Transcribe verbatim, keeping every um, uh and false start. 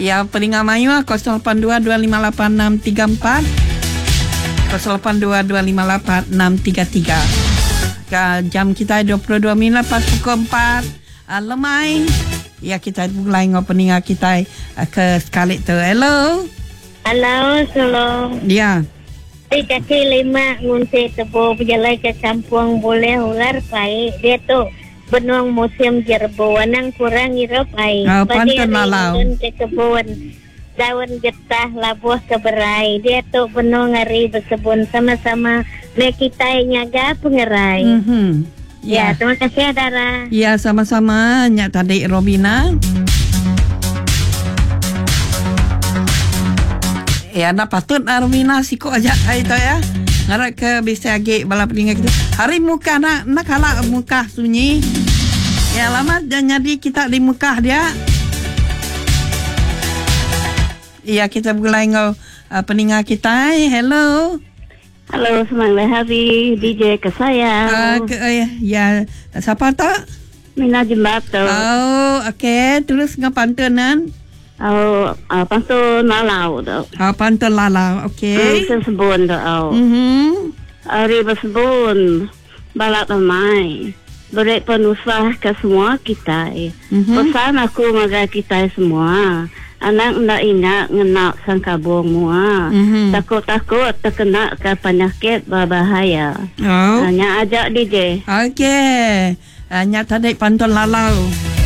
Ya, pendengar Melayu kosong lapan dua dua lima lapan enam tiga empat kosong lapan dua dua lima lapan enam tiga tiga. Jam kita dua puluh dua minit lepas pukul empat. Uh, lemai. Ya, kita mulai dengan pendengar kita uh, ke sekali tu. Hello. Halo, Shalom. Ya. Di kaki lima ngunci tebu berjalan ke kampung boleh ular pai. Dia tu benung musim jerbu wanang kurang irap ai. Oh, pantun lalau. Ke kebun daun getah labuh keberai. Dia tu benung ngari bersebun sama-sama me kita nyaga pengerai. Mm-hmm. Ya, ya, terima kasih Dara. Ya, sama-sama Nyak tadi Robina. Ya, nak patut Robina sikok aja itu ya. Ngarap ke bisa agi bala peningat kita. Hari muka nak nak kalah muka sunyi. Ya, lama dan jadi kita di muka dia. Ya, kita mulai ngau uh, peningat kita. Hello. Halo, semangat hari D J ke saya. Uh, ke, uh, ya, siapa tak? Mina Jembato. Oh, okey. Terus ngau pantunan. Oh, uh, pantun lalau tu. Oh, pantun lalau. Okey. Hmm, sebun tu. Oh. Mhm. Hari bersebun balak ramai. Beri penusah ke semua kita. Mhm. Pesan aku maga kita semua. Anak nak ingat ngenak sangkabung mua. Mhm. Takut-takut terkena ke penyakit berbahaya. Oh. Hanya ajak D J. Okey. Uh, Nyak tadi pantun lalau.